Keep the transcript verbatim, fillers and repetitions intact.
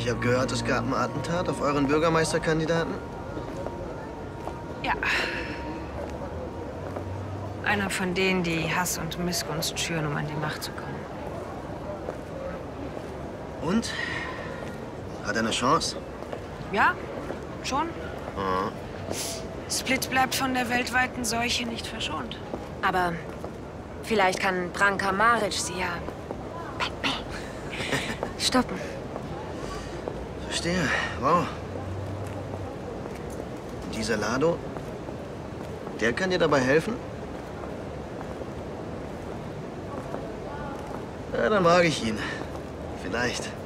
Ich habe gehört, es gab ein Attentat auf euren Bürgermeisterkandidaten. Ja. Einer von denen, die Hass und Missgunst schüren, um an die Macht zu kommen. Und? Hat er eine Chance? Ja, schon. Mhm. Split bleibt von der weltweiten Seuche nicht verschont. Aber vielleicht kann Branka Maric sie ja stoppen. Verstehe. Wow. Und dieser Lado? Der kann dir dabei helfen? Ja, dann mag ich ihn. Vielleicht.